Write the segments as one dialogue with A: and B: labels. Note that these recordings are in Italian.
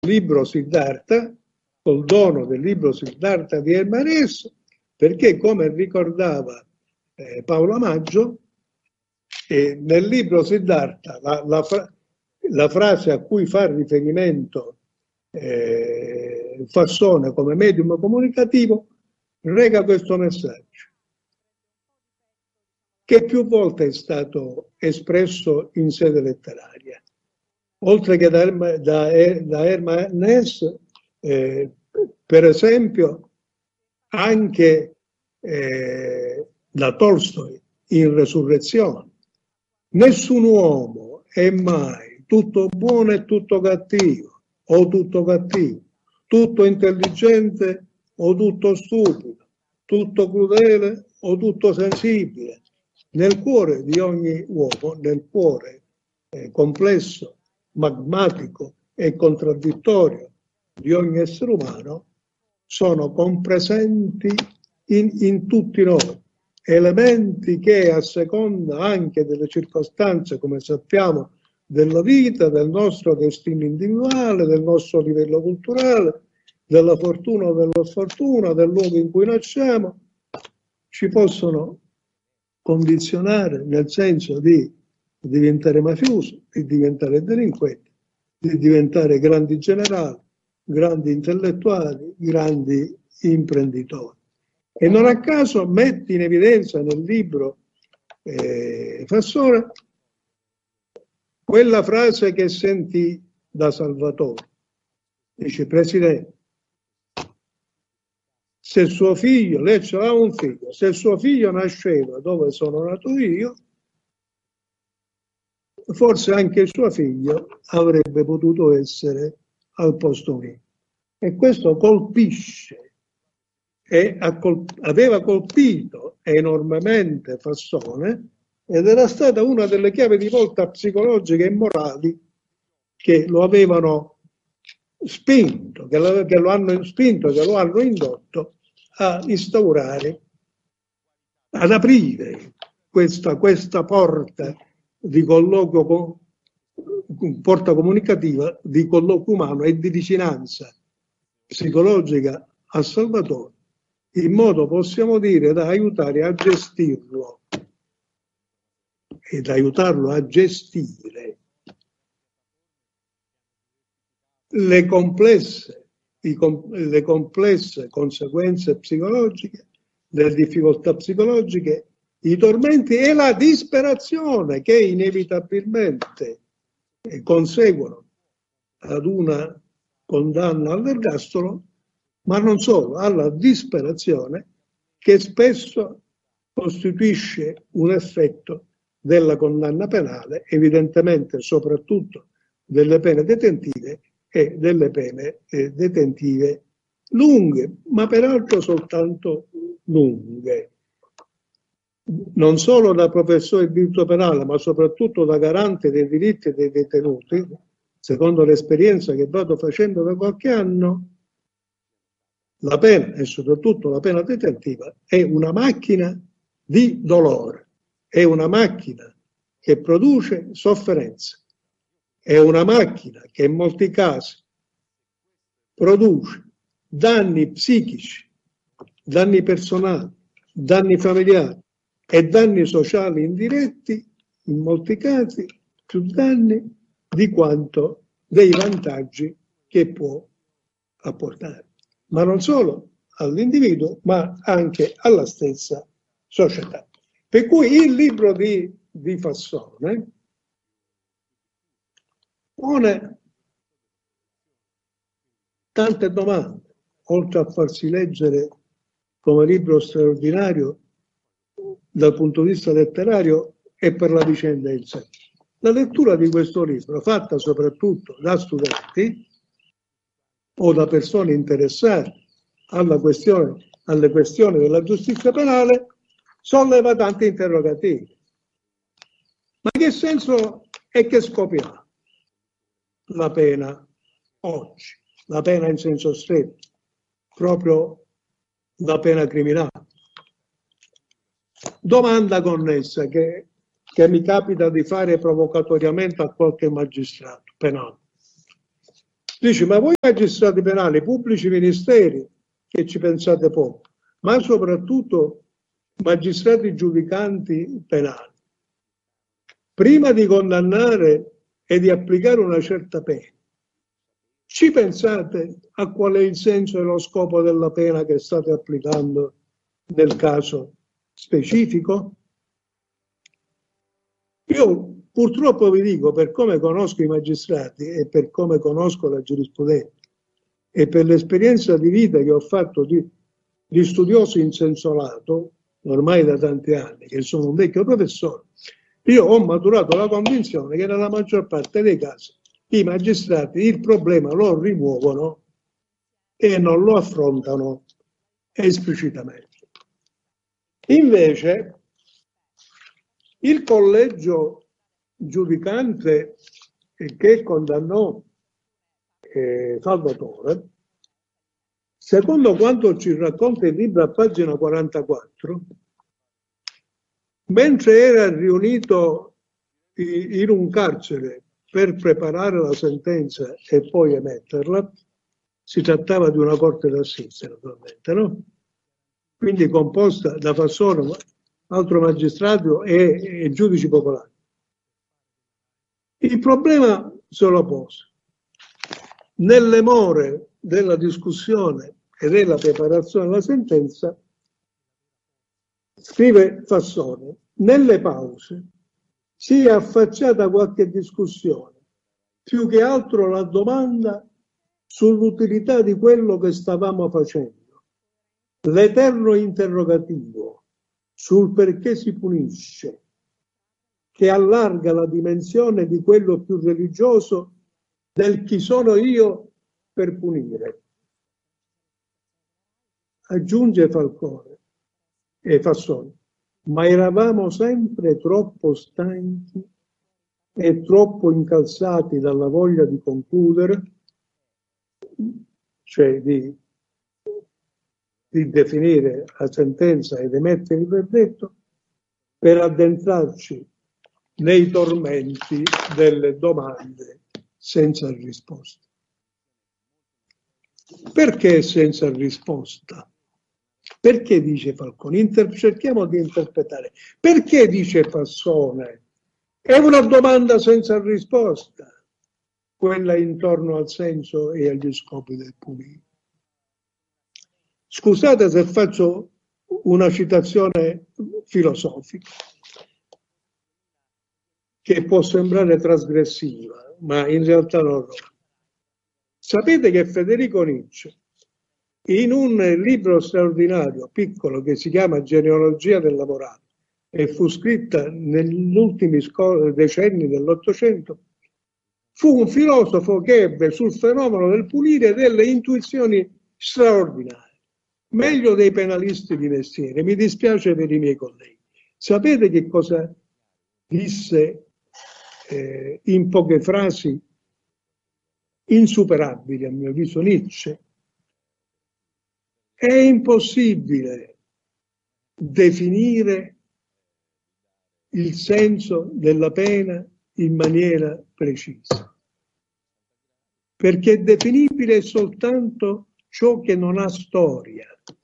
A: libro Siddhartha, col dono del libro Siddhartha di Hermann Hesse, perché, come ricordava Paolo Maggio, nel libro Siddhartha la frase a cui fa riferimento Fassone come medium comunicativo reca questo messaggio, che più volte è stato espresso in sede letteraria. Oltre che da Hermann Hesse, per esempio, anche da Tolstoi in Resurrezione. Nessun uomo è mai tutto buono e tutto cattivo, o tutto cattivo, tutto intelligente o tutto stupido, tutto crudele o tutto sensibile. Nel cuore di ogni uomo, nel cuore complesso, magmatico e contraddittorio di ogni essere umano, sono compresenti in tutti noi elementi che, a seconda anche delle circostanze, come sappiamo, della vita, del nostro destino individuale, del nostro livello culturale, della fortuna o della sfortuna, del luogo in cui nasciamo, ci possono condizionare nel senso di diventare mafiosi, di diventare delinquenti, di diventare grandi generali, grandi intellettuali, grandi imprenditori. E non a caso mette in evidenza nel libro Fassone quella frase che sentì da Salvatore. Dice: Presidente, se suo figlio, lei aveva un figlio, se suo figlio nasceva dove sono nato io, forse anche il suo figlio avrebbe potuto essere al posto mio. E questo colpisce, e aveva colpito enormemente Fassone, ed era stata una delle chiavi di volta psicologiche e morali che lo avevano spinto, che lo hanno spinto, che lo hanno indotto a instaurare, ad aprire questa porta di colloquio, porta comunicativa di colloquio umano e di vicinanza psicologica a Salvatore, in modo, possiamo dire, da aiutare a gestirlo ed aiutarlo a gestire le complesse conseguenze psicologiche, le difficoltà psicologiche, i tormenti e la disperazione che inevitabilmente conseguono ad una condanna all'ergastolo, ma non solo, alla disperazione che spesso costituisce un effetto della condanna penale, evidentemente soprattutto delle pene detentive e delle pene detentive lunghe, ma peraltro soltanto lunghe. Non solo da professore di diritto penale, ma soprattutto da garante dei diritti dei detenuti, secondo l'esperienza che vado facendo da qualche anno, la pena, e soprattutto la pena detentiva, è una macchina di dolore, è una macchina che produce sofferenza, è una macchina che in molti casi produce danni psichici, danni personali, danni familiari e danni sociali indiretti, in molti casi più danni di quanto dei vantaggi che può apportare, ma non solo all'individuo, ma anche alla stessa società. Per cui il libro di Fassone pone tante domande, oltre a farsi leggere come libro straordinario dal punto di vista letterario e per la vicenda in sé. La lettura di questo libro, fatta soprattutto da studenti o da persone interessate alle questioni della giustizia penale, solleva tanti interrogativi. Ma che senso e che scopo ha la pena oggi? La pena in senso stretto, proprio la pena criminale. Domanda connessa che mi capita di fare provocatoriamente a qualche magistrato penale. Dice, ma voi magistrati penali, pubblici ministeri, che ci pensate poco, ma soprattutto magistrati giudicanti penali, prima di condannare e di applicare una certa pena, ci pensate a qual è il senso e lo scopo della pena che state applicando nel caso specifico? Io purtroppo vi dico, per come conosco i magistrati e per come conosco la giurisprudenza e per l'esperienza di vita che ho fatto di studioso in senso lato, ormai da tanti anni, che sono un vecchio professore, io ho maturato la convinzione che nella maggior parte dei casi i magistrati il problema lo rimuovono e non lo affrontano esplicitamente. Invece il collegio giudicante che condannò Salvatore, secondo quanto ci racconta il libro a pagina 44, mentre era riunito in un carcere per preparare la sentenza e poi emetterla, si trattava di una corte d'assise naturalmente, no? Quindi composta da Fassone, altro magistrato e giudici popolari. Il problema se lo pose. Nelle more della discussione e della preparazione della sentenza, scrive Fassone, nelle pause si è affacciata qualche discussione, più che altro la domanda sull'utilità di quello che stavamo facendo, l'eterno interrogativo sul perché si punisce, che allarga la dimensione di quello più religioso del chi sono io per punire. Aggiunge Falcone e Fassone, ma eravamo sempre troppo stanchi e troppo incalzati dalla voglia di concludere, cioè di definire la sentenza ed emettere il verdetto, per addentrarci nei tormenti delle domande senza risposta. Perché senza risposta? Perché dice Falcone? Cerchiamo di interpretare. Perché dice Fassone? È una domanda senza risposta, quella intorno al senso e agli scopi del punire. Scusate se faccio una citazione filosofica, che può sembrare trasgressiva, ma in realtà non lo è. Sapete che Federico Nietzsche, in un libro straordinario, piccolo, che si chiama Genealogia della morale, e fu scritta negli ultimi decenni dell'Ottocento, fu un filosofo che ebbe sul fenomeno del punire delle intuizioni straordinarie, meglio dei penalisti di mestiere. Mi dispiace per i miei colleghi. Sapete che cosa disse in poche frasi insuperabili, a mio avviso, Nietzsche? È impossibile definire il senso della pena in maniera precisa, perché è definibile soltanto ciò che non ha storia,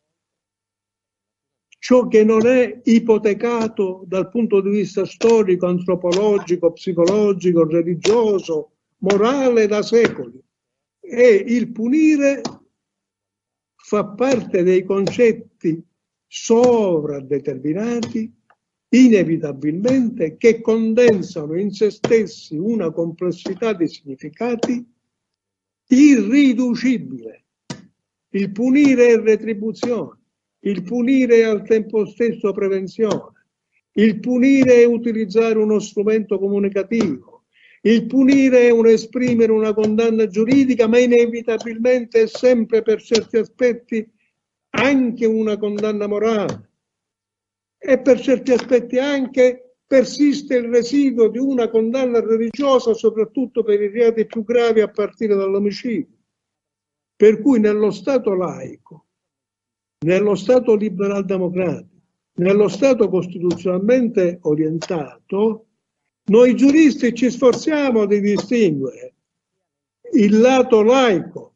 A: ciò che non è ipotecato dal punto di vista storico, antropologico, psicologico, religioso, morale da secoli. E il punire fa parte dei concetti sovradeterminati, inevitabilmente, che condensano in se stessi una complessità di significati irriducibile. Il punire è retribuzione, il punire è al tempo stesso prevenzione, il punire è utilizzare uno strumento comunicativo, il punire è un esprimere una condanna giuridica, ma inevitabilmente è sempre, per certi aspetti, anche una condanna morale. E per certi aspetti anche persiste il residuo di una condanna religiosa, soprattutto per i reati più gravi, a partire dall'omicidio. Per cui nello Stato laico, nello Stato liberal democratico, nello Stato costituzionalmente orientato, noi giuristi ci sforziamo di distinguere il lato laico,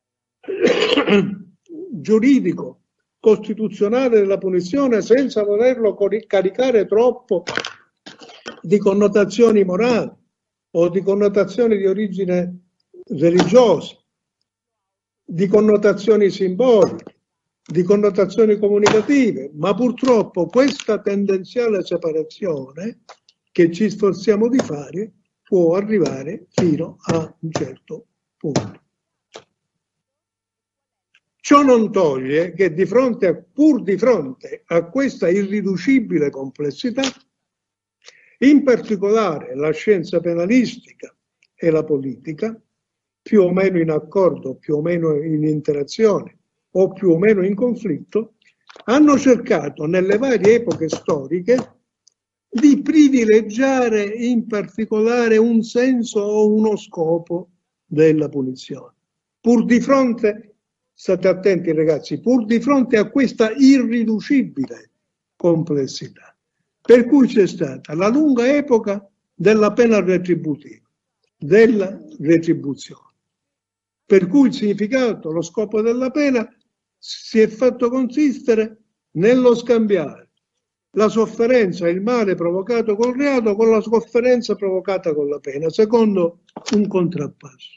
A: giuridico, costituzionale della punizione senza volerlo caricare troppo di connotazioni morali o di connotazioni di origine religiosa, di connotazioni simboliche, di connotazioni comunicative, ma purtroppo questa tendenziale separazione che ci sforziamo di fare può arrivare fino a un certo punto. Ciò non toglie che pur di fronte a questa irriducibile complessità, in particolare la scienza penalistica e la politica, più o meno in accordo, più o meno in interazione o più o meno in conflitto, hanno cercato nelle varie epoche storiche di privilegiare in particolare un senso o uno scopo della punizione. Pur di fronte, state attenti ragazzi, pur di fronte a questa irriducibile complessità, per cui c'è stata la lunga epoca della pena retributiva, della retribuzione, per cui il significato, lo scopo della pena si è fatto consistere nello scambiare la sofferenza e il male provocato col reato con la sofferenza provocata con la pena, secondo un contrappasso.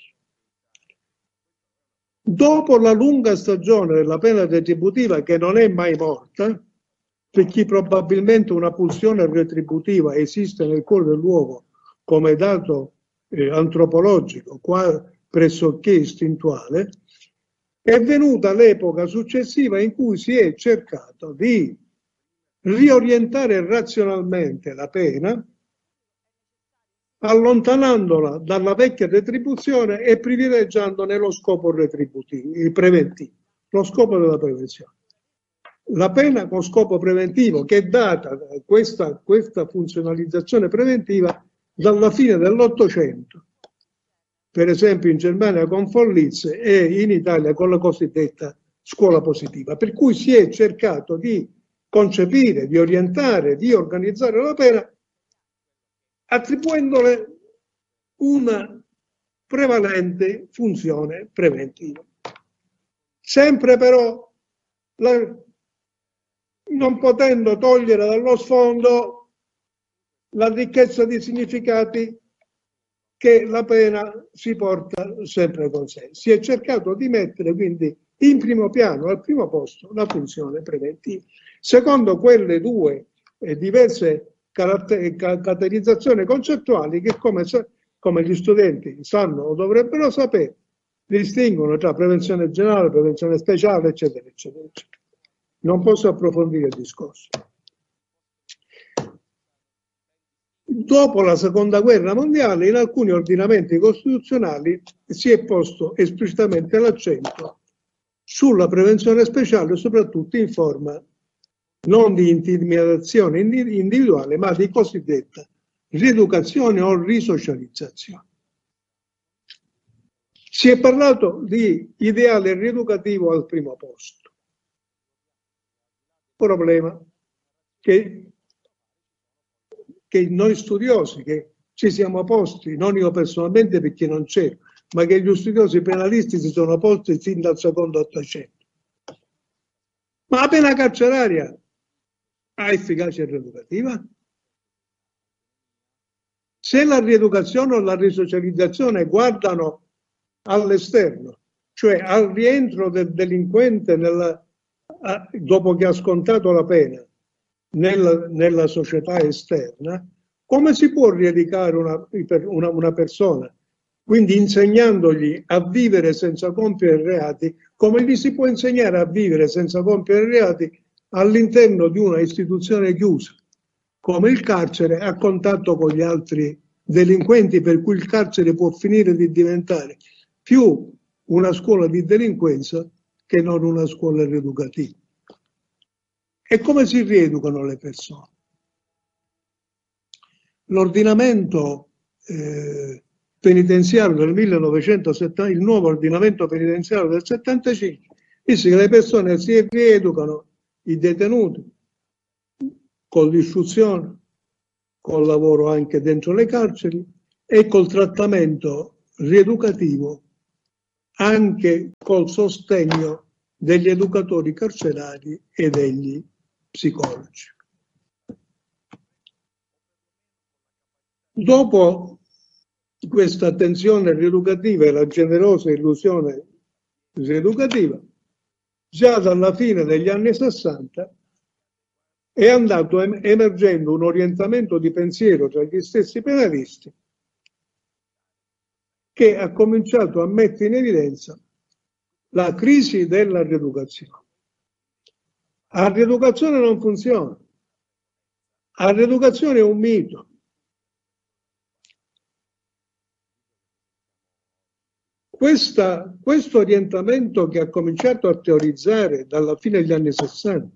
A: Dopo la lunga stagione della pena retributiva, che non è mai morta, per chi probabilmente una pulsione retributiva esiste nel cuore dell'uomo come dato antropologico, pressoché istintuale, è venuta l'epoca successiva in cui si è cercato di riorientare razionalmente la pena, allontanandola dalla vecchia retribuzione e privilegiandone lo scopo retributivo, il preventivo, lo scopo della prevenzione. La pena con scopo preventivo, che è data questa funzionalizzazione preventiva dalla fine dell'Ottocento, per esempio in Germania con Follitz e in Italia con la cosiddetta scuola positiva, per cui si è cercato di concepire, di orientare, di organizzare la pena attribuendole una prevalente funzione preventiva. Sempre però non potendo togliere dallo sfondo la ricchezza di significati che la pena si porta sempre con sé. Si è cercato di mettere quindi in primo piano, al primo posto, la funzione preventiva, secondo quelle due diverse caratterizzazioni concettuali che, come gli studenti sanno o dovrebbero sapere, distinguono tra prevenzione generale, prevenzione speciale, eccetera, eccetera, eccetera. Non posso approfondire il discorso. Dopo la seconda guerra mondiale, in alcuni ordinamenti costituzionali si è posto esplicitamente l'accento sulla prevenzione speciale, soprattutto in forma non di intimidazione individuale, ma di cosiddetta rieducazione o risocializzazione. Si è parlato di ideale rieducativo al primo posto. Problema che noi studiosi che ci siamo posti, non io personalmente perché non c'ero, ma che gli studiosi penalisti si sono posti sin dal secondo Ottocento. Ma la pena carceraria ha efficacia rieducativa? Se la rieducazione o la risocializzazione guardano all'esterno, cioè al rientro del delinquente dopo che ha scontato la pena nella società esterna, come si può rieducare una persona? Quindi insegnandogli a vivere senza compiere reati, come gli si può insegnare a vivere senza compiere reati all'interno di una istituzione chiusa, come il carcere, a contatto con gli altri delinquenti, per cui il carcere può finire di diventare più una scuola di delinquenza che non una scuola rieducativa. E come si rieducano le persone? L'ordinamento penitenziario del 1970, il nuovo ordinamento penitenziario del 75, dice che le persone si rieducano, i detenuti, con l'istruzione, col lavoro anche dentro le carceri e col trattamento rieducativo anche col sostegno degli educatori carcerari e degli psicologi. Dopo questa attenzione rieducativa e la generosa illusione rieducativa, già dalla fine degli anni 60 è andato emergendo un orientamento di pensiero tra gli stessi penalisti che ha cominciato a mettere in evidenza la crisi della rieducazione. La rieducazione non funziona, la rieducazione è un mito. Questo orientamento che ha cominciato a teorizzare dalla fine degli anni 60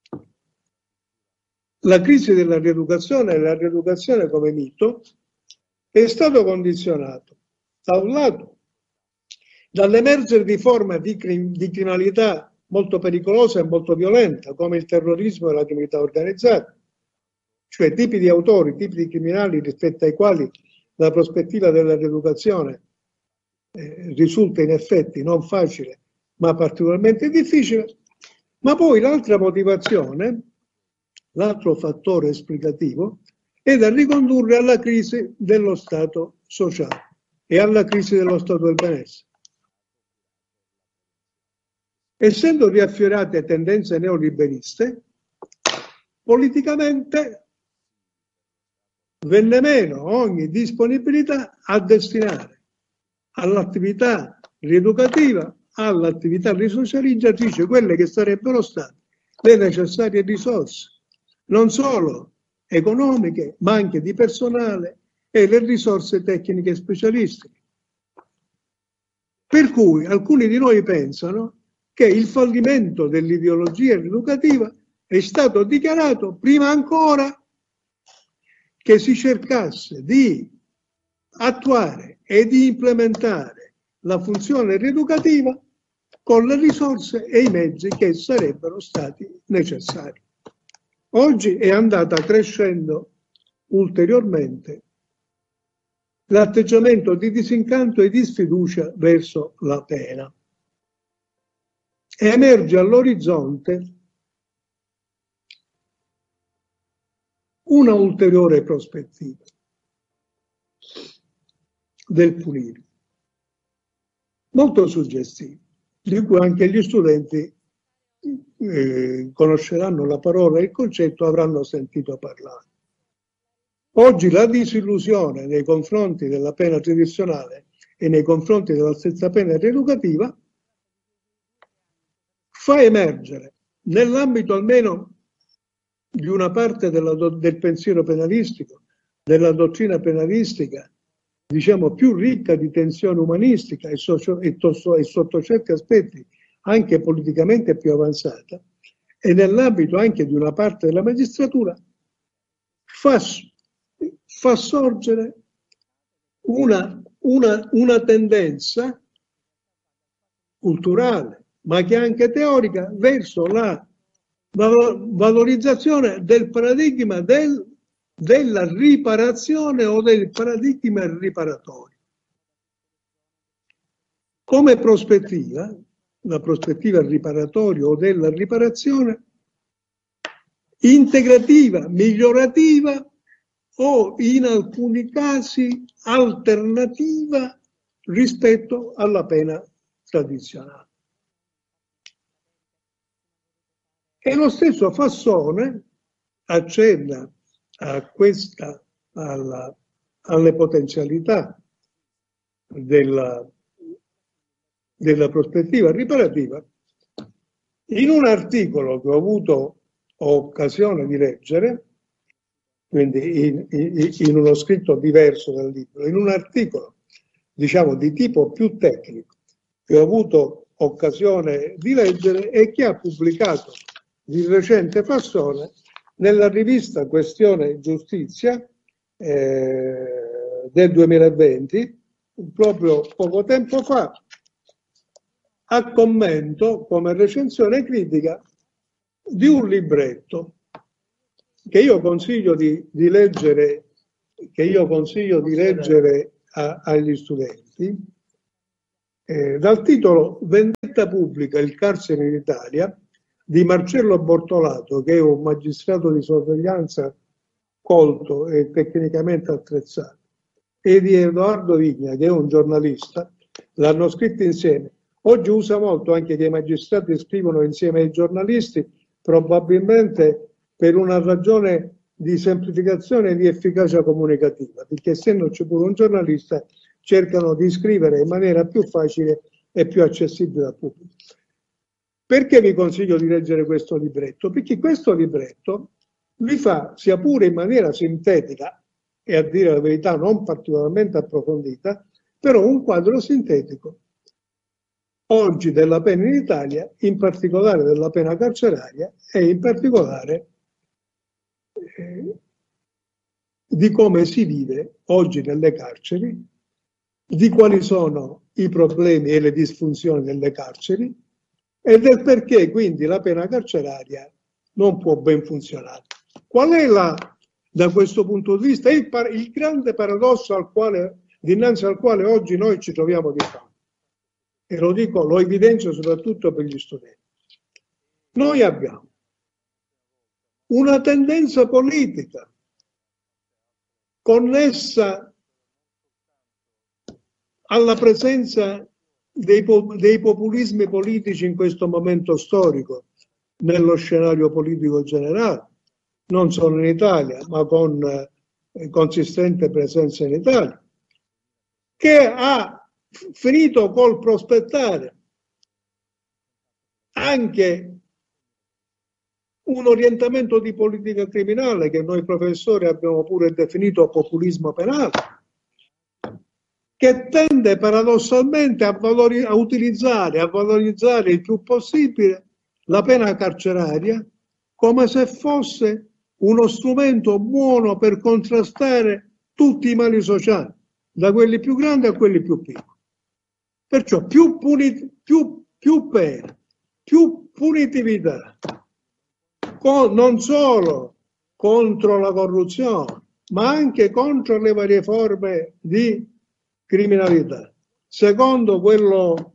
A: la crisi della rieducazione e la rieducazione come mito è stato condizionato da un lato dall'emergere di forme di criminalità molto pericolosa e molto violenta come il terrorismo e la criminalità organizzata, cioè tipi di autori, tipi di criminali rispetto ai quali la prospettiva della rieducazione risulta in effetti non facile ma particolarmente difficile. Ma poi l'altra motivazione, l'altro fattore esplicativo è da ricondurre alla crisi dello Stato sociale e alla crisi dello Stato del benessere. Essendo riaffiorate tendenze neoliberiste, politicamente venne meno ogni disponibilità a destinare all'attività rieducativa, all'attività risocializzatrice, quelle che sarebbero state le necessarie risorse, non solo economiche, ma anche di personale e le risorse tecniche e specialistiche. Per cui alcuni di noi pensano che il fallimento dell'ideologia rieducativa è stato dichiarato prima ancora che si cercasse di attuare e di implementare la funzione rieducativa con le risorse e i mezzi che sarebbero stati necessari. Oggi è andata crescendo ulteriormente l'atteggiamento di disincanto e di sfiducia verso la pena. Emerge all'orizzonte una ulteriore prospettiva del punire, molto suggestiva, di cui anche gli studenti conosceranno la parola e il concetto, avranno sentito parlare. Oggi la disillusione nei confronti della pena tradizionale e nei confronti della stessa pena rieducativa fa emergere, nell'ambito almeno di una parte del pensiero penalistico, della dottrina penalistica, diciamo più ricca di tensione umanistica e sotto certi aspetti anche politicamente più avanzata, e nell'ambito anche di una parte della magistratura, fa sorgere una tendenza culturale, ma che è anche teorica, verso la valorizzazione del paradigma della riparazione o del paradigma riparatorio. Come prospettiva, la prospettiva riparatoria o della riparazione, integrativa, migliorativa o in alcuni casi alternativa rispetto alla pena tradizionale. E lo stesso Fassone accenna alle potenzialità della prospettiva riparativa in un articolo che ho avuto occasione di leggere, quindi in uno scritto diverso dal libro, in un articolo diciamo di tipo più tecnico che ho avuto occasione di leggere e che ha pubblicato di recente Fassone nella rivista Questione Giustizia del 2020, proprio poco tempo fa, a commento come recensione critica di un libretto che io consiglio di leggere, agli studenti, dal titolo Vendetta pubblica, il carcere in Italia, di Marcello Bortolato, che è un magistrato di sorveglianza colto e tecnicamente attrezzato, e di Edoardo Vigna, che è un giornalista, l'hanno scritto insieme. Oggi usa molto anche che i magistrati scrivono insieme ai giornalisti, probabilmente per una ragione di semplificazione e di efficacia comunicativa, perché essendoci pure un giornalista cercano di scrivere in maniera più facile e più accessibile al pubblico. Perché vi consiglio di leggere questo libretto? Perché questo libretto vi fa, sia pure in maniera sintetica, e a dire la verità non particolarmente approfondita, però un quadro sintetico oggi della pena in Italia, in particolare della pena carceraria e in particolare di come si vive oggi nelle carceri, di quali sono i problemi e le disfunzioni delle carceri e del perché quindi la pena carceraria non può ben funzionare. Qual è da questo punto di vista il grande paradosso dinanzi al quale oggi noi ci troviamo di fronte? E lo evidenzio soprattutto per gli studenti. Noi abbiamo una tendenza politica connessa alla presenza dei populismi politici in questo momento storico nello scenario politico generale, non solo in Italia, ma con consistente presenza in Italia, che ha finito col prospettare anche un orientamento di politica criminale che noi professori abbiamo pure definito populismo penale, che tende paradossalmente a utilizzare, a valorizzare il più possibile la pena carceraria come se fosse uno strumento buono per contrastare tutti i mali sociali, da quelli più grandi a quelli più piccoli. Perciò più pena, più punitività, non solo contro la corruzione, ma anche contro le varie forme di criminalità. Secondo quello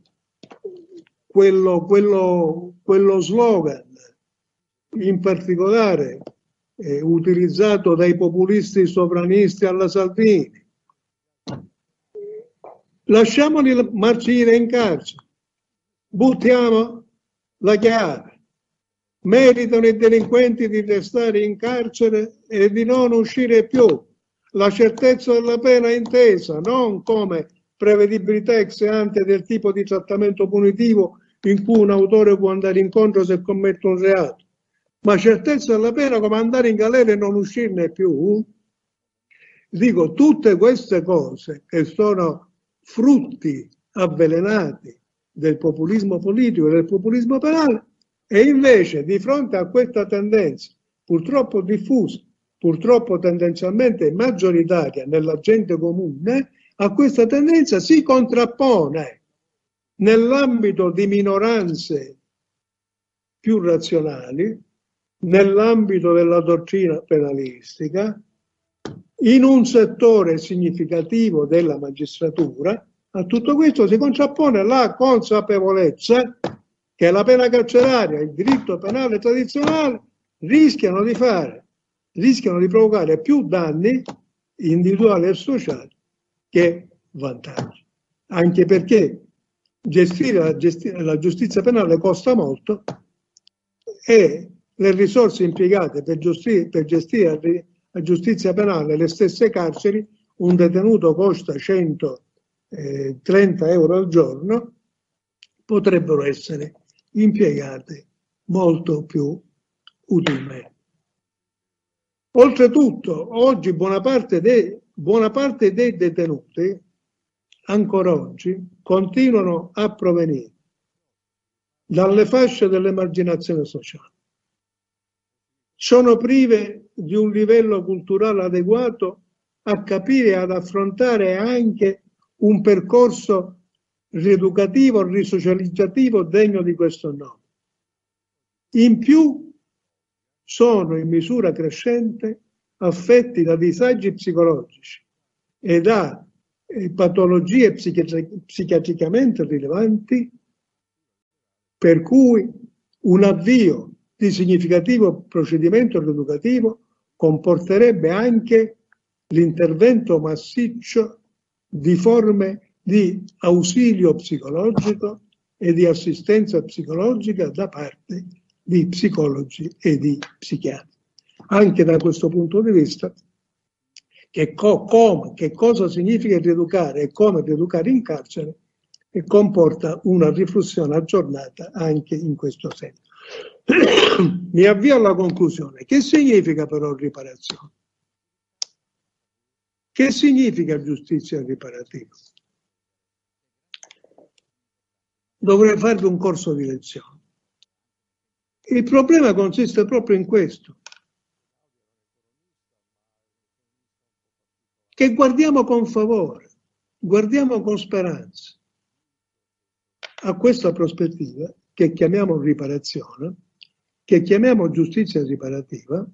A: slogan, in particolare utilizzato dai populisti sovranisti alla Salvini, lasciamoli marcire in carcere, buttiamo la chiave. Meritano i delinquenti di restare in carcere e di non uscire più. La certezza della pena intesa non come prevedibilità ex ante del tipo di trattamento punitivo in cui un autore può andare incontro se commette un reato, ma certezza della pena come andare in galera e non uscirne più. Dico, tutte queste cose che sono frutti avvelenati del populismo politico e del populismo penale, e invece di fronte a questa tendenza purtroppo diffusa, purtroppo tendenzialmente maggioritaria nella gente comune, a questa tendenza si contrappone nell'ambito di minoranze più razionali, nell'ambito della dottrina penalistica, in un settore significativo della magistratura. A tutto questo si contrappone la consapevolezza che la pena carceraria e il diritto penale tradizionale rischiano di provocare più danni individuali e sociali che vantaggi. Anche perché gestire la giustizia penale costa molto e le risorse impiegate per gestire la giustizia penale, le stesse carceri, un detenuto costa 130 euro al giorno, potrebbero essere impiegate molto più utilmente. Oltretutto, oggi buona parte dei detenuti, ancora oggi, continuano a provenire dalle fasce dell'emarginazione sociale. Sono prive di un livello culturale adeguato a capire e ad affrontare anche un percorso rieducativo, risocializzativo degno di questo nome. In più sono in misura crescente affetti da disagi psicologici e da patologie psichiatricamente rilevanti, per cui un avvio di significativo procedimento rieducativo comporterebbe anche l'intervento massiccio di forme di ausilio psicologico e di assistenza psicologica da parte di psicologi e di psichiatri. Anche da questo punto di vista, che cosa significa rieducare e come rieducare in carcere, e comporta una riflessione aggiornata anche in questo senso. Mi avvio alla conclusione. Che significa però riparazione? Che significa giustizia riparativa? Dovrei farvi un corso di lezione. Il problema consiste proprio in questo, che guardiamo con favore, guardiamo con speranza a questa prospettiva che chiamiamo riparazione, che chiamiamo giustizia riparativa,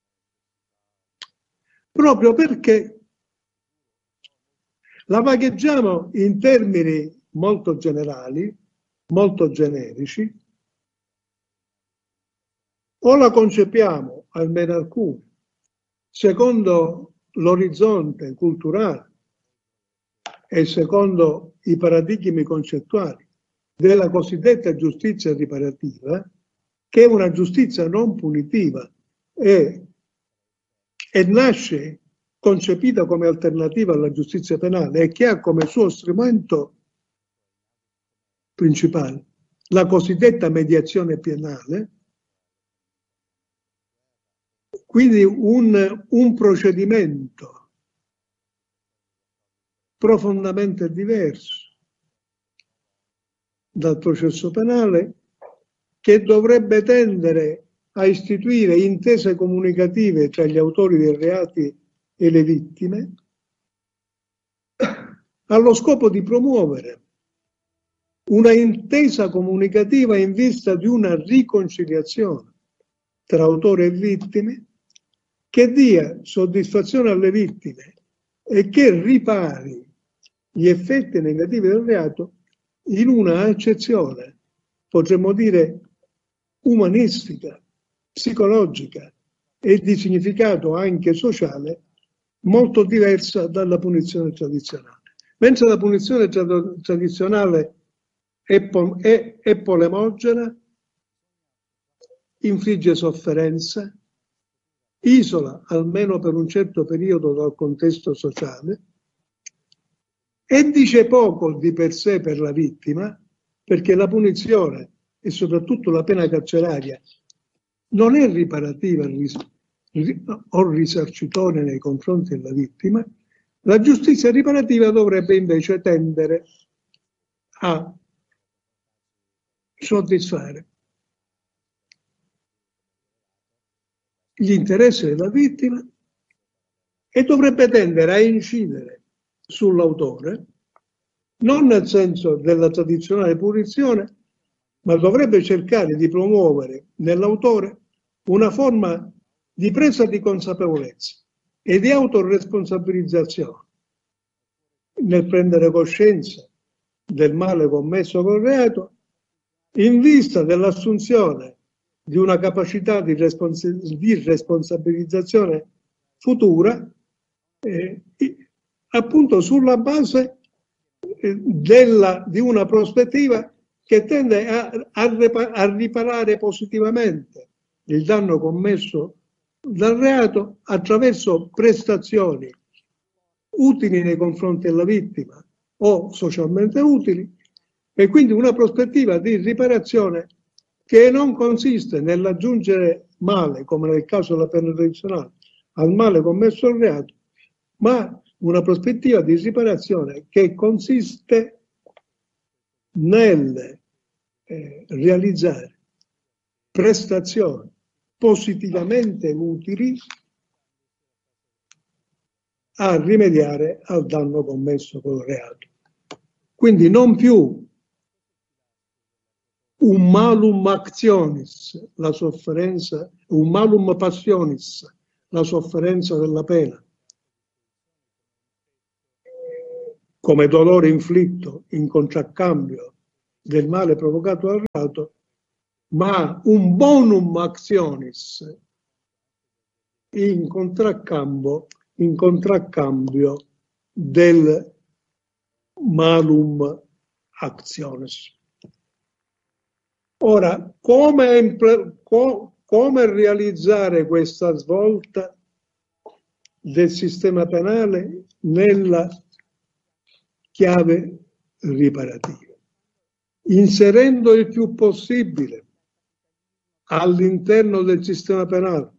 A: proprio perché la vagheggiamo in termini molto generali, molto generici, o la concepiamo, almeno alcuni, secondo l'orizzonte culturale e secondo i paradigmi concettuali della cosiddetta giustizia riparativa, che è una giustizia non punitiva e nasce concepita come alternativa alla giustizia penale e che ha come suo strumento principale la cosiddetta mediazione penale, quindi un procedimento profondamente diverso dal processo penale, che dovrebbe tendere a istituire intese comunicative tra gli autori dei reati e le vittime, allo scopo di promuovere una intesa comunicativa in vista di una riconciliazione tra autore e vittime, che dia soddisfazione alle vittime e che ripari gli effetti negativi del reato in una accezione, potremmo dire, umanistica, psicologica e di significato anche sociale molto diversa dalla punizione tradizionale. Mentre la punizione tradizionale è polemogena, infligge sofferenza, isola almeno per un certo periodo dal contesto sociale e dice poco di per sé per la vittima, perché la punizione e soprattutto la pena carceraria non è riparativa o risarcitoria nei confronti della vittima. La giustizia riparativa dovrebbe invece tendere a soddisfare gli interessi della vittima e dovrebbe tendere a incidere sull'autore, non nel senso della tradizionale punizione, ma dovrebbe cercare di promuovere nell'autore una forma di presa di consapevolezza e di autoresponsabilizzazione nel prendere coscienza del male commesso col reato, in vista dell'assunzione di una capacità di responsabilizzazione futura, appunto sulla base di una prospettiva che tende a riparare positivamente il danno commesso dal reato attraverso prestazioni utili nei confronti della vittima o socialmente utili, e quindi una prospettiva di riparazione che non consiste nell'aggiungere male, come nel caso della pena tradizionale, al male commesso al reato, ma una prospettiva di riparazione che consiste nel realizzare prestazioni positivamente utili a rimediare al danno commesso col reato. Quindi non più un malum actionis, la sofferenza, un malum passionis, la sofferenza della pena, come dolore inflitto in contraccambio del male provocato dal reato, ma un bonum actionis in contraccambio del malum actionis. Ora, come realizzare questa svolta del sistema penale nella chiave riparativa? Inserendo il più possibile all'interno del sistema penale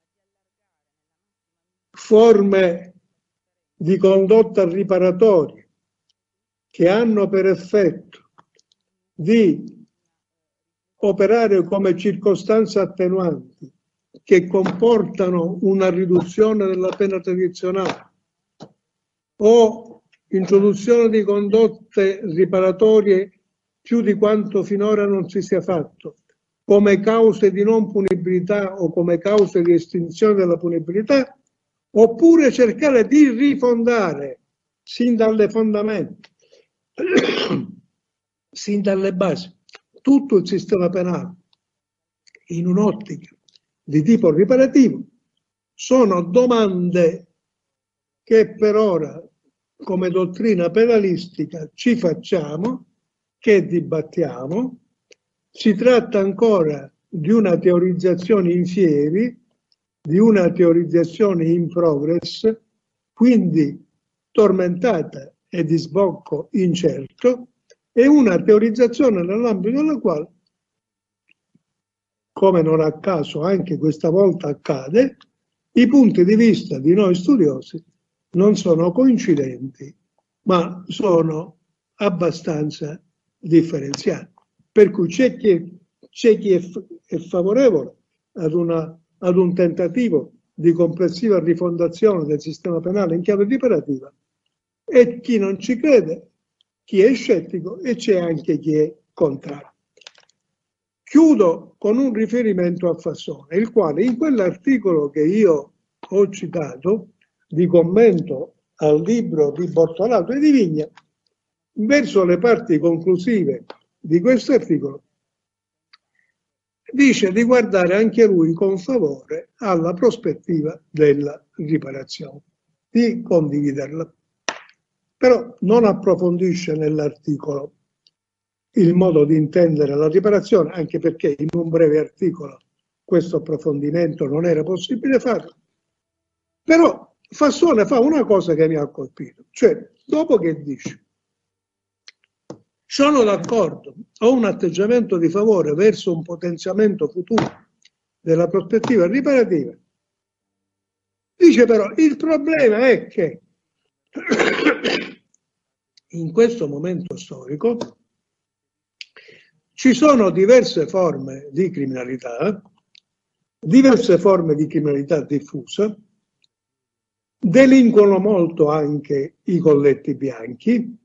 A: forme di condotta riparatorie che hanno per effetto di operare come circostanze attenuanti che comportano una riduzione della pena tradizionale o introduzione di condotte riparatorie più di quanto finora non si sia fatto, come cause di non punibilità o come cause di estinzione della punibilità, oppure cercare di rifondare sin dalle fondamenta, sin dalle basi, tutto il sistema penale in un'ottica di tipo riparativo, sono domande che per ora come dottrina penalistica ci facciamo, che dibattiamo. Si tratta ancora di una teorizzazione in fieri, di una teorizzazione in progress, quindi tormentata e di sbocco incerto, è una teorizzazione nell'ambito della quale, come non a caso anche questa volta accade, i punti di vista di noi studiosi non sono coincidenti, ma sono abbastanza differenziati. Per cui c'è chi è favorevole ad un tentativo di complessiva rifondazione del sistema penale in chiave riparativa e chi non ci crede, chi è scettico, e c'è anche chi è contrario. Chiudo con un riferimento a Fassone, il quale in quell'articolo che io ho citato di commento al libro di Bortolato e di Vigna, verso le parti conclusive di questo articolo, dice di guardare anche lui con favore alla prospettiva della riparazione, di condividerla. Però non approfondisce nell'articolo il modo di intendere la riparazione, anche perché in un breve articolo questo approfondimento non era possibile farlo. Però Fassone fa una cosa che mi ha colpito, cioè dopo che dice sono d'accordo, ho un atteggiamento di favore verso un potenziamento futuro della prospettiva riparativa, dice però il problema è che in questo momento storico ci sono diverse forme di criminalità diffusa, delinquono molto anche i colletti bianchi,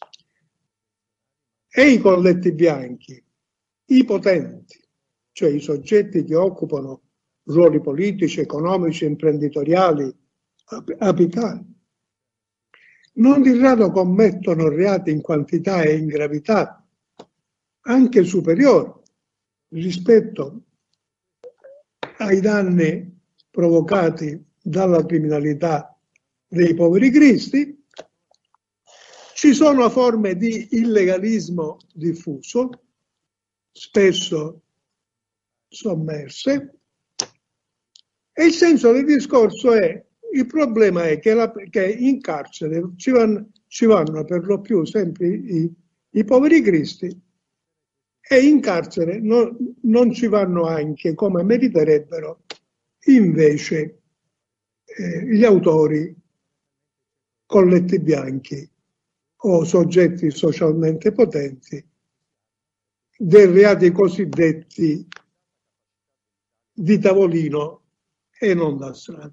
A: e i colletti bianchi, i potenti, cioè i soggetti che occupano ruoli politici, economici, imprenditoriali, apicali, non di rado commettono reati in quantità e in gravità anche superiori rispetto ai danni provocati dalla criminalità dei poveri cristi. Ci sono forme di illegalismo diffuso, spesso sommerse, e il senso del discorso è: il problema è che in carcere ci vanno per lo più sempre i poveri cristi, e in carcere non ci vanno anche, come meriterebbero, invece gli autori, colletti bianchi o soggetti socialmente potenti dei reati cosiddetti di tavolino e non da strada.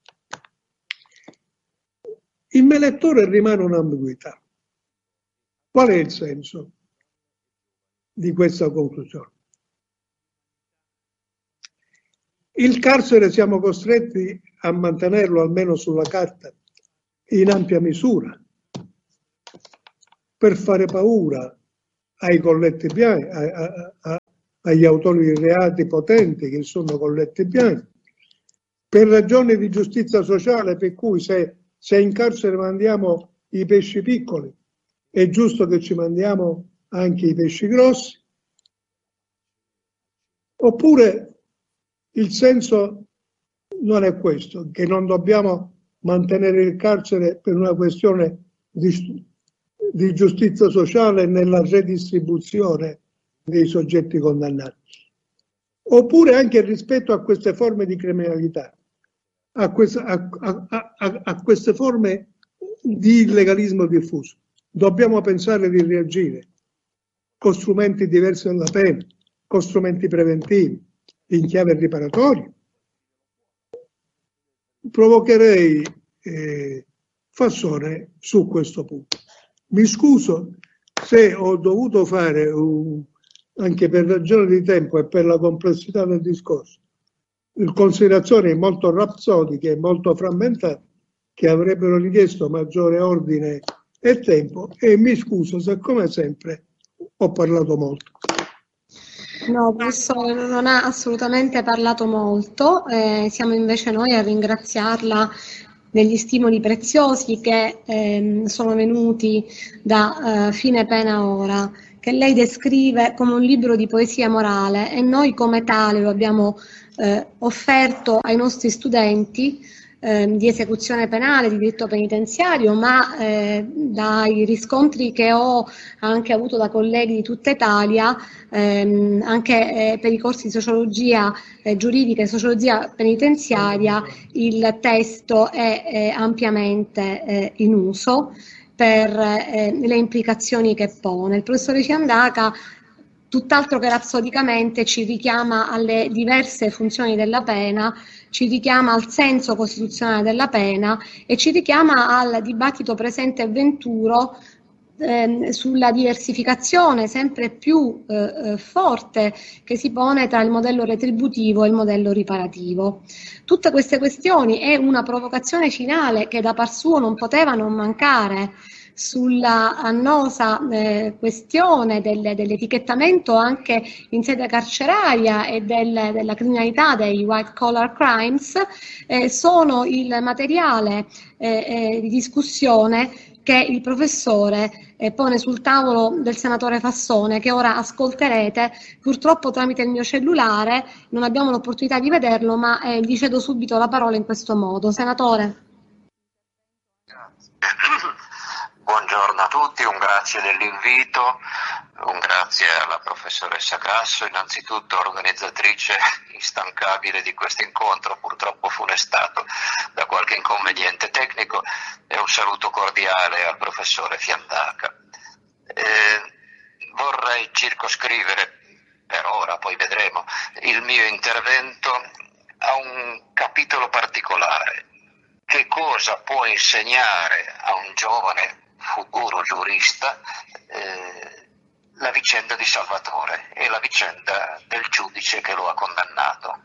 A: In me lettore rimane un'ambiguità. Qual è il senso di questa conclusione? Il carcere siamo costretti a mantenerlo, almeno sulla carta, in ampia misura, per fare paura ai colletti bianchi, agli autori di reati potenti che sono colletti bianchi, per ragioni di giustizia sociale, per cui se in carcere mandiamo i pesci piccoli, è giusto che ci mandiamo anche i pesci grossi. Oppure il senso non è questo, che non dobbiamo mantenere il carcere per una questione di giustizia sociale nella redistribuzione dei soggetti condannati. Oppure anche rispetto a queste forme di criminalità, a queste forme di illegalismo diffuso. Dobbiamo pensare di reagire con strumenti diversi dalla pena, con strumenti preventivi, in chiave riparatoria. Provocherei Fassone su questo punto. Mi scuso se ho dovuto fare, anche per ragioni di tempo e per la complessità del discorso, considerazioni molto rapsodiche e molto frammentate che avrebbero richiesto maggiore ordine e tempo, e mi scuso se come sempre ho parlato molto.
B: No, professore, non ha assolutamente parlato molto, siamo invece noi a ringraziarla degli stimoli preziosi che sono venuti da Fine pena ora, che lei descrive come un libro di poesia morale, e noi come tale lo abbiamo offerto ai nostri studenti di esecuzione penale, di diritto penitenziario, ma dai riscontri che ho anche avuto da colleghi di tutta Italia, anche per i corsi di sociologia giuridica e sociologia penitenziaria, il testo è ampiamente in uso per le implicazioni che pone. Il professore Ciandaca, tutt'altro che rapsodicamente, ci richiama alle diverse funzioni della pena, ci richiama al senso costituzionale della pena e ci richiama al dibattito presente e venturo sulla diversificazione sempre più forte che si pone tra il modello retributivo e il modello riparativo. Tutte queste questioni è una provocazione finale che da par suo non poteva non mancare sulla annosa questione dell'etichettamento anche in sede carceraria e della criminalità, dei white collar crimes, sono il materiale di discussione che il professore pone sul tavolo del senatore Fassone, che ora ascolterete, purtroppo tramite il mio cellulare, non abbiamo l'opportunità di vederlo, ma gli cedo subito la parola in questo modo. Senatore.
C: Buongiorno a tutti, un grazie dell'invito, un grazie alla professoressa Grasso, innanzitutto organizzatrice instancabile di questo incontro, purtroppo funestato da qualche inconveniente tecnico, e un saluto cordiale al professore Ciandaca. Vorrei circoscrivere per ora, poi vedremo, il mio intervento a un capitolo particolare. Che cosa può insegnare a un giovane futuro giurista la vicenda di Salvatore e la vicenda del giudice che lo ha condannato?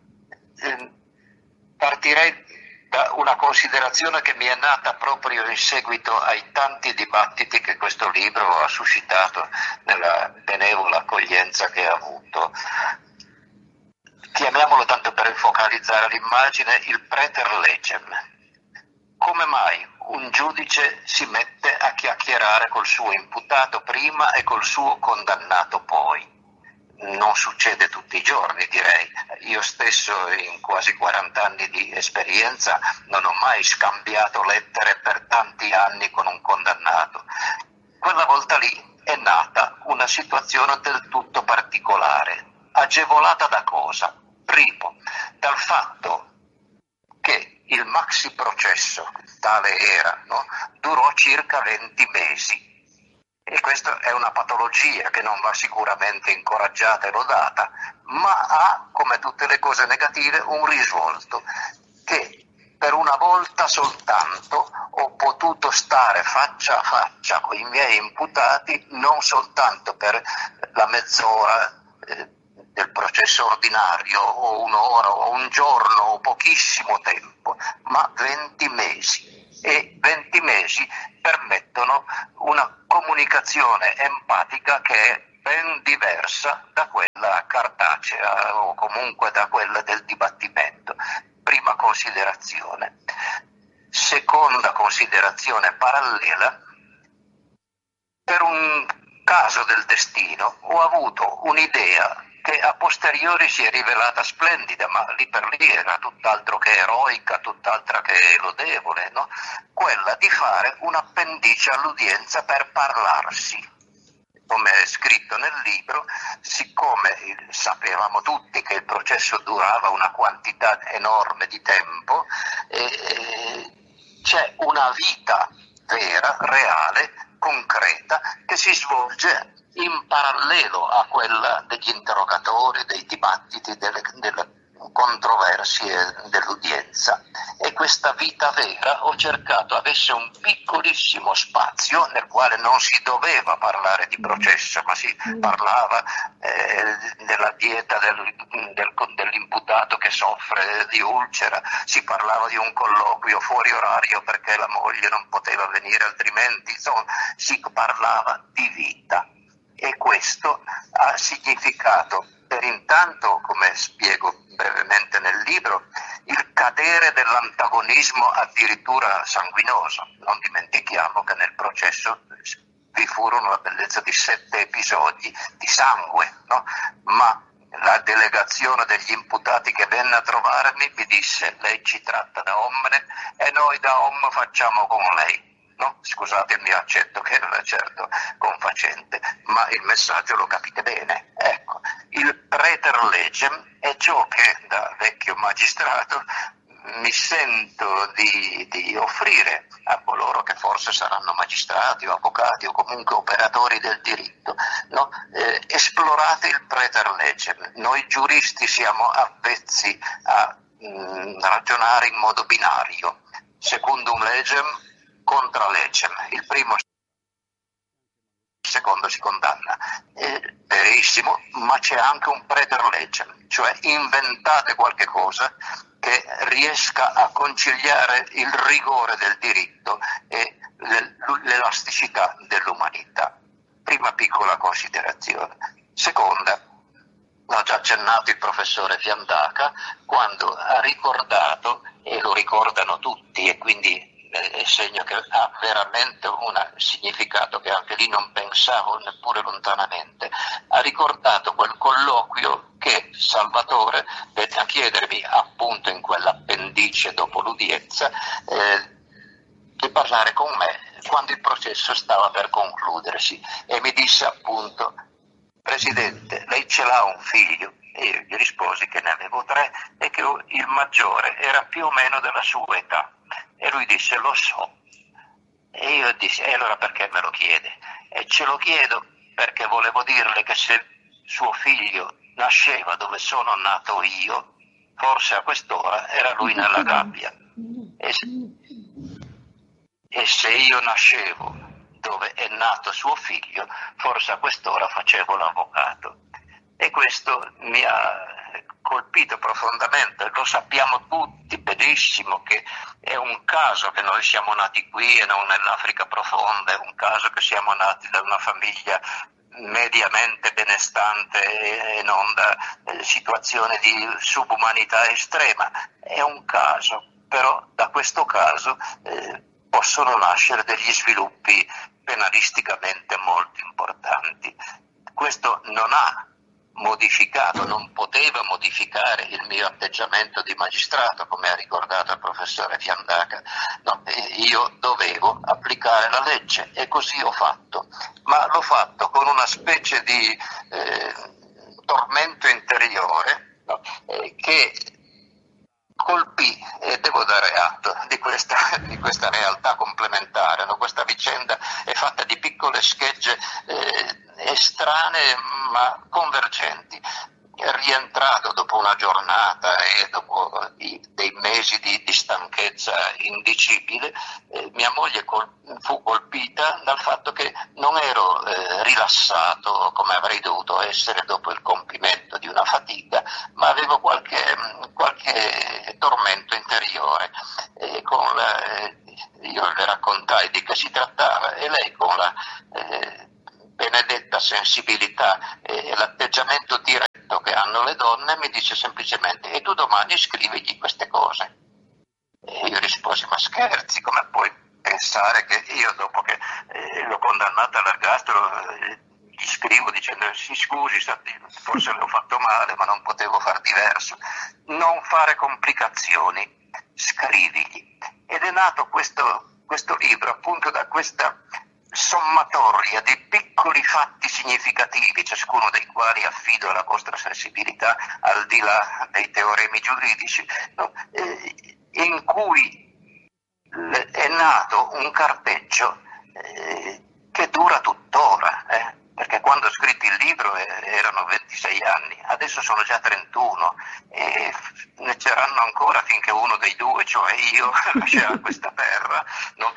C: Partirei da una considerazione che mi è nata proprio in seguito ai tanti dibattiti che questo libro ha suscitato nella benevola accoglienza che ha avuto. Chiamiamolo, tanto per focalizzare l'immagine, il praeter legem. Come mai un giudice si mette a chiacchierare col suo imputato prima e col suo condannato poi? Non succede tutti i giorni, direi. Io stesso, in quasi 40 anni di esperienza, non ho mai scambiato lettere per tanti anni con un condannato. Quella volta lì è nata una situazione del tutto particolare. Agevolata da cosa? Primo, dal fatto che il maxi processo, tale era, no? Durò circa 20 mesi. E questa è una patologia che non va sicuramente incoraggiata e lodata, ma ha, come tutte le cose negative, un risvolto, che per una volta soltanto ho potuto stare faccia a faccia con i miei imputati, non soltanto per la mezz'ora del processo ordinario, o un'ora, o un giorno, o pochissimo tempo, ma 20 mesi. e 20 mesi permettono una comunicazione empatica che è ben diversa da quella cartacea o comunque da quella del dibattimento. Prima considerazione. Seconda considerazione parallela: per un caso del destino ho avuto un'idea che a posteriori si è rivelata splendida, ma lì per lì era tutt'altro che eroica, tutt'altro che lodevole, no? Quella di fare un'appendice all'udienza per parlarsi. Come è scritto nel libro, siccome sapevamo tutti che il processo durava una quantità enorme di tempo, c'è una vita vera, reale, concreta, che si svolge in parallelo a quella degli interrogatori, dei dibattiti, delle controversie dell'udienza, e questa vita vera ho cercato avesse un piccolissimo spazio nel quale non si doveva parlare di processo, ma si parlava della dieta dell'imputato che soffre di ulcera, si parlava di un colloquio fuori orario perché la moglie non poteva venire altrimenti, insomma si parlava di vita. E questo ha significato per intanto, come spiego brevemente nel libro, il cadere dell'antagonismo addirittura sanguinoso. Non dimentichiamo che nel processo vi furono la bellezza di 7 episodi di sangue, no? Ma la delegazione degli imputati che venne a trovarmi mi disse: lei ci tratta da omne e noi da om facciamo con lei. No, scusate il mio accento che non è certo confacente, ma il messaggio lo capite bene. Ecco, il praeter legem è ciò che da vecchio magistrato mi sento di offrire a coloro che forse saranno magistrati o avvocati o comunque operatori del diritto. No? Esplorate il praeter legem. Noi giuristi siamo avvezzi a ragionare in modo binario. Secundum legem, contra legem, il primo il secondo si condanna, verissimo, ma c'è anche un praeter legem, cioè inventate qualche cosa che riesca a conciliare il rigore del diritto e l'elasticità dell'umanità. Prima piccola considerazione. Seconda, l'ha già accennato il professore Fiandaca quando ha ricordato, e lo ricordano tutti e quindi è segno che ha veramente un significato che anche lì non pensavo neppure lontanamente, ha ricordato quel colloquio che Salvatore venne a chiedermi appunto in quell'appendice dopo l'udienza di parlare con me quando il processo stava per concludersi, e mi disse appunto: Presidente, lei ce l'ha un figlio? E io gli risposi che ne avevo 3 e che il maggiore era più o meno della sua età. E lui disse: lo so. E io dissi: e allora perché me lo chiede? E ce lo chiedo perché volevo dirle che se suo figlio nasceva dove sono nato io, forse a quest'ora era lui nella gabbia. E se io nascevo dove è nato suo figlio, forse a quest'ora facevo l'avvocato. E questo mi ha colpito profondamente. Lo sappiamo tutti benissimo che è un caso che noi siamo nati qui e non nell'Africa profonda, è un caso che siamo nati da una famiglia mediamente benestante e non da situazione di subumanità estrema. È un caso, però da questo caso possono nascere degli sviluppi penalisticamente molto importanti. Questo non ha modificato, non poteva modificare il mio atteggiamento di magistrato, come ha ricordato il professore Fiandaca. No, io dovevo applicare la legge e così ho fatto, ma l'ho fatto con una specie di tormento interiore, no, che colpì, e devo dare atto di questa realtà complementare, no? Questa vicenda è fatta di piccole schegge estranee ma convergenti. Rientrato dopo una giornata e dopo dei mesi di stanchezza indicibile, mia moglie fu colpita dal fatto che non ero rilassato come avrei dovuto essere dopo il compimento di una fatica, ma avevo qualche tormento interiore, con sensibilità e l'atteggiamento diretto che hanno le donne, mi dice semplicemente: e tu domani scrivigli queste cose. E io risposi: ma scherzi, come puoi pensare che io, dopo che l'ho condannata all'ergastolo, gli scrivo dicendo: si scusi, forse l'ho fatto male, ma non potevo far diverso. Non fare complicazioni, scrivigli. Ed è nato questo libro appunto da questa sommatoria di piccoli fatti significativi, ciascuno dei quali affido alla vostra sensibilità, al di là dei teoremi giuridici, no? In cui è nato un carteggio che dura tuttora, perché quando ho scritto il libro erano 26 anni, adesso sono già 31 e ne c'eranno ancora finché uno dei due, cioè io, lascerà questa terra, no?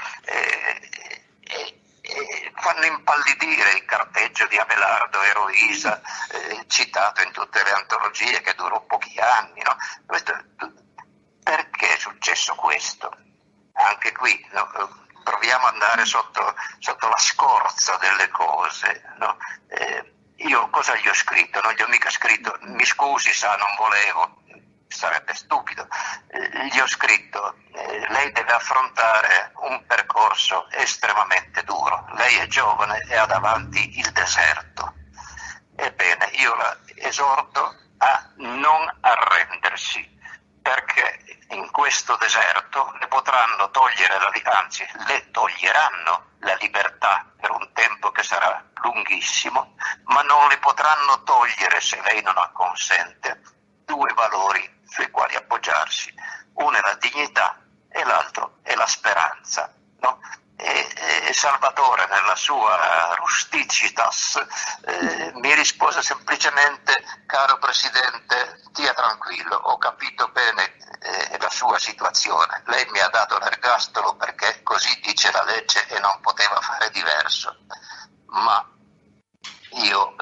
C: Fanno impallidire il carteggio di Abelardo Eroisa, citato in tutte le antologie, che durò pochi anni, no? Perché è successo questo? Anche qui, no? Proviamo ad andare sotto la scorza delle cose, no? Io cosa gli ho scritto? Non gli ho mica scritto: mi scusi, sa, non volevo, sarebbe stupido. Gli ho scritto: lei deve affrontare un percorso estremamente duro, lei è giovane e ha davanti il deserto. Ebbene, io la esorto a non arrendersi, perché in questo deserto le potranno togliere anzi le toglieranno la libertà per un tempo che sarà lunghissimo, ma non le potranno togliere, se lei non acconsente, due valori sui quali appoggiarsi: uno è la dignità e l'altro è la speranza, no? E Salvatore, nella sua rusticitas, mi rispose semplicemente: caro Presidente, stia tranquillo, ho capito bene la sua situazione, lei mi ha dato l'ergastolo perché così dice la legge e non poteva fare diverso, ma io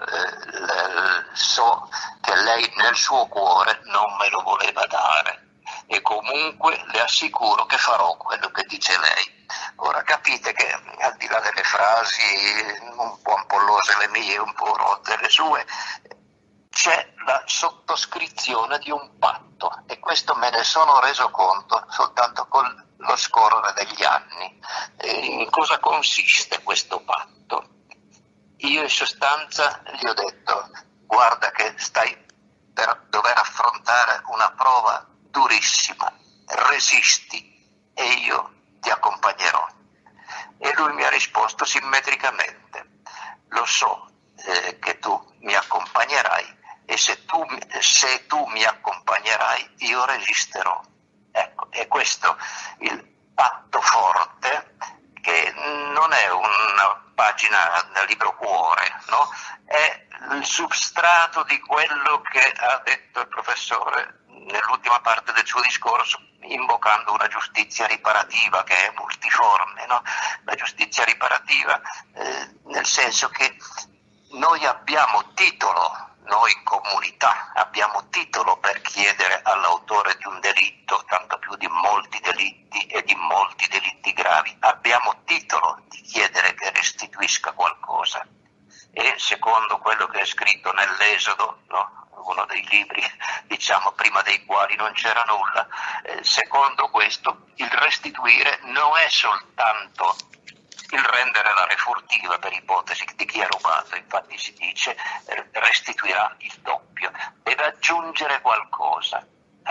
C: so che lei nel suo cuore non me lo voleva dare, e comunque le assicuro che farò quello che dice lei. Ora capite che, al di là delle frasi un po' ampollose le mie, un po' rotte le sue, c'è la sottoscrizione di un patto, e questo me ne sono reso conto soltanto con lo scorrere degli anni. In cosa consiste questo patto? Io in sostanza gli ho detto: guarda che stai per dover affrontare una prova durissima, resisti e io ti accompagnerò. E lui mi ha risposto simmetricamente: lo so che tu mi accompagnerai, e se tu mi accompagnerai io resisterò. Ecco, è questo il patto forte, che non è una pagina del libro cuore, no? È il substrato di quello che ha detto il professore nell'ultima parte del suo discorso, invocando una giustizia riparativa che è multiforme, no? La giustizia riparativa nel senso che noi abbiamo titolo, noi comunità abbiamo titolo per chiedere all'autore di un delitto, tanto più di molti delitti e di molti delitti gravi, abbiamo titolo di chiedere che restituisca qualcosa. E secondo quello che è scritto nell'Esodo, no? Uno dei libri, diciamo, prima dei quali non c'era nulla, secondo questo il restituire non è soltanto il rendere la refurtiva, per ipotesi di chi ha rubato, infatti si dice restituirà il doppio, deve aggiungere qualcosa,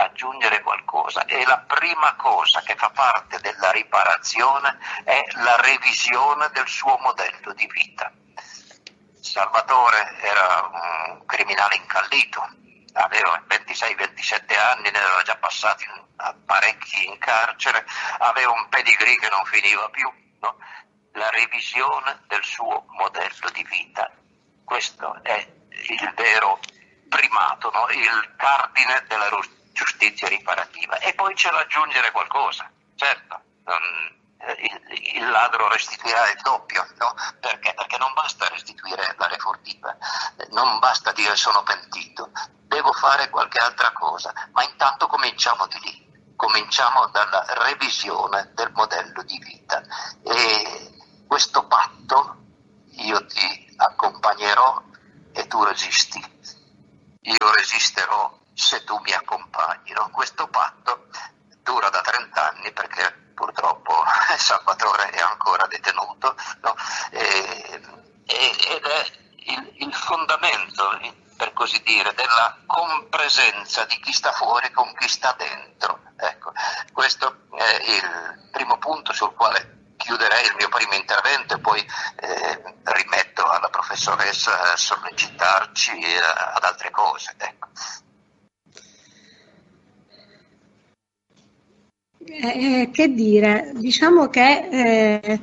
C: e la prima cosa che fa parte della riparazione è la revisione del suo modello di vita. Salvatore era un criminale incallito, aveva 26-27 anni, ne aveva già passati parecchi in carcere, aveva un pedigree che non finiva più, no? La revisione del suo modello di vita, questo è il vero primato, no? Il cardine della giustizia riparativa. E poi c'è da aggiungere qualcosa, certo. Il ladro restituirà il doppio, no? Perché? Perché non basta restituire la refurtiva, non basta dire sono pentito, devo fare qualche altra cosa, ma intanto cominciamo di lì, cominciamo dalla revisione del modello di vita. E questo patto io ti accompagnerò e tu resisti. Io resisterò se tu mi accompagni. No? Questo patto dura da 30 anni perché purtroppo Salvatore è ancora detenuto, no? Ed è il fondamento, per così dire, della compresenza di chi sta fuori con chi sta dentro. Ecco, questo è il primo punto sul quale chiuderei il mio primo intervento e poi rimetto alla professoressa a sollecitarci ad altre cose. Ecco.
B: Che dire, diciamo che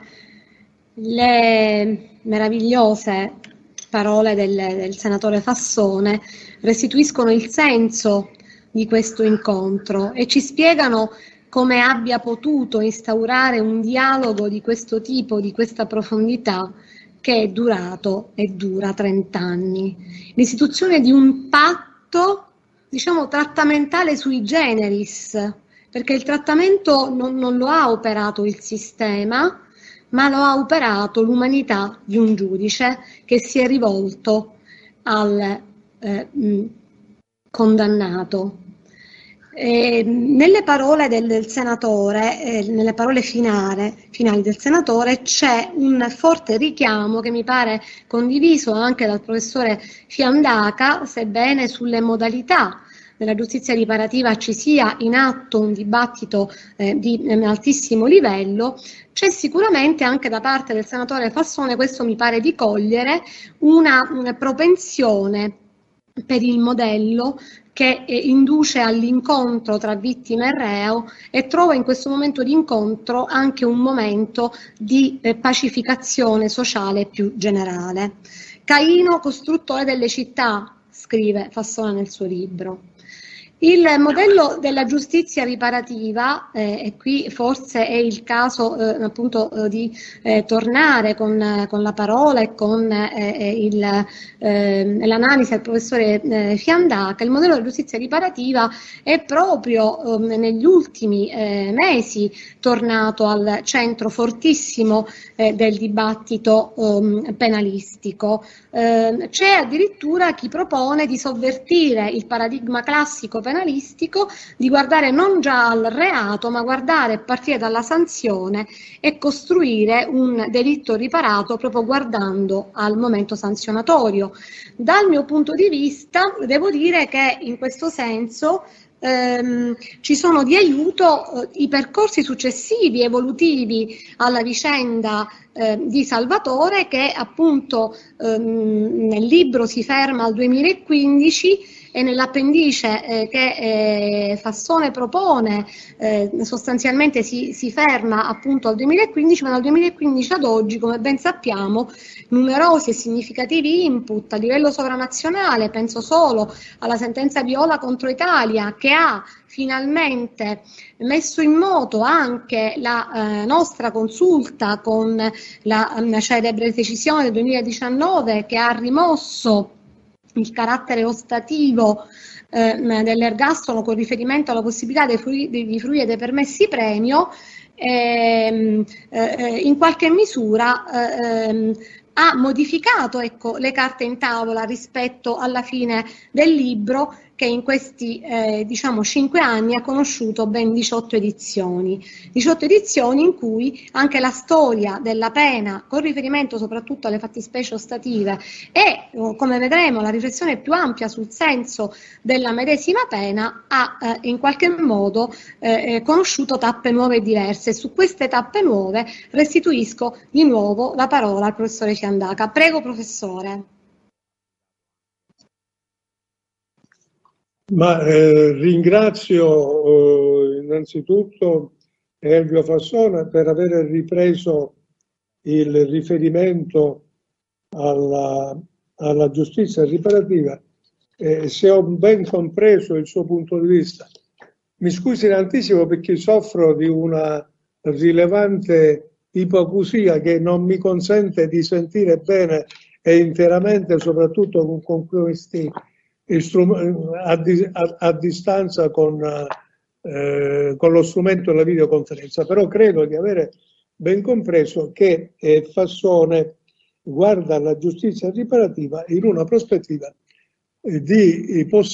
B: le meravigliose parole del senatore Fassone restituiscono il senso di questo incontro e ci spiegano come abbia potuto instaurare un dialogo di questo tipo, di questa profondità, che è durato e dura 30 anni. L'istituzione di un patto, diciamo, trattamentale sui generis, perché il trattamento non lo ha operato il sistema, ma lo ha operato l'umanità di un giudice che si è rivolto al condannato. Nelle parole del senatore, nelle parole finali del senatore, c'è un forte richiamo che mi pare condiviso anche dal professore Fiandaca, sebbene sulle modalità della giustizia riparativa ci sia in atto un dibattito di altissimo livello. C'è sicuramente anche da parte del senatore Fassone, questo mi pare di cogliere, una propensione per il modello che induce all'incontro tra vittima e reo e trova in questo momento di incontro anche un momento di pacificazione sociale più generale. Caino, costruttore delle città, scrive Fassone nel suo libro. Il modello della giustizia riparativa, e qui forse è il caso appunto di tornare con la parola e con l'analisi del professore Fiandaca. Il modello della giustizia riparativa è proprio negli ultimi mesi tornato al centro fortissimo del dibattito penalistico. C'è addirittura chi propone di sovvertire il paradigma classico penalistico, di guardare non già al reato, ma guardare a partire dalla sanzione e costruire un delitto riparato proprio guardando al momento sanzionatorio. Dal mio punto di vista, devo dire che in questo senso ci sono di aiuto i percorsi successivi, evolutivi alla vicenda di Salvatore, che appunto nel libro si ferma al 2015 e nell'appendice che Fassone propone sostanzialmente si ferma appunto al 2015, ma dal 2015 ad oggi, come ben sappiamo, numerosi e significativi input a livello sovranazionale, penso solo alla sentenza Viola contro Italia, che ha finalmente messo in moto anche la nostra consulta con la celebre decisione del 2019 che ha rimosso il carattere ostativo dell'ergastolo con riferimento alla possibilità di fruire dei permessi premio, in qualche misura ha modificato, ecco, le carte in tavola rispetto alla fine del libro, che in questi 5 anni ha conosciuto ben 18 edizioni in cui anche la storia della pena, con riferimento soprattutto alle fattispecie ostative e, come vedremo, la riflessione più ampia sul senso della medesima pena, ha in qualche modo conosciuto tappe nuove e diverse. Su queste tappe nuove restituisco di nuovo la parola al professore Fiandaca. Prego, professore.
A: Ma ringrazio innanzitutto Elvio Fassone per aver ripreso il riferimento alla giustizia riparativa, se ho ben compreso il suo punto di vista. Mi scusi in anticipo perché soffro di una rilevante ipoacusia che non mi consente di sentire bene e interamente, soprattutto con questi a distanza con lo strumento della videoconferenza, però credo di avere ben compreso che Fassone guarda alla giustizia riparativa in una prospettiva di possibilità